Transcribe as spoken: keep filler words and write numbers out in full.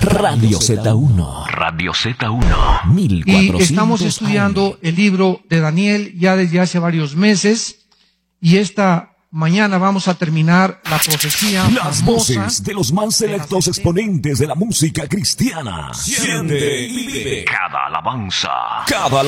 Radio Z uno. Radio Z uno. mil cuatrocientos Y estamos estudiando el libro de Daniel ya desde hace varios meses. Y esta mañana vamos a terminar la profecía Las famosa voces de los más selectos exponentes de la música cristiana. Siente y vive cada alabanza. Cada